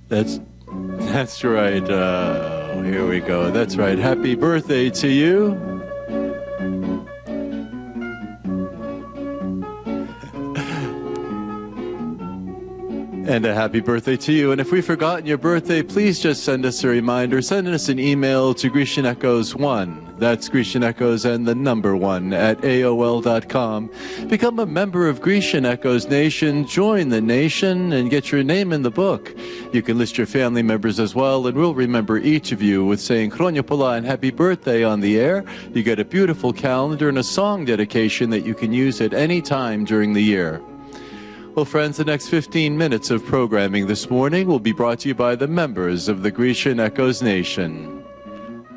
That's right. Here we go. That's right. Happy birthday to you. And a happy birthday to you. And if we've forgotten your birthday, please just send us a reminder. Send us an email to Grecian Echoes 1. That's Grecian Echoes and the number 1 at AOL.com. Become a member of Grecian Echoes Nation. Join the nation and get your name in the book. You can list your family members as well, and we'll remember each of you with saying Χρόνια πολλά and happy birthday on the air. You get a beautiful calendar and a song dedication that you can use at any time during the year. Well, friends, the next 15 minutes of programming this morning will be brought to you by the members of the Grecian Echoes Nation.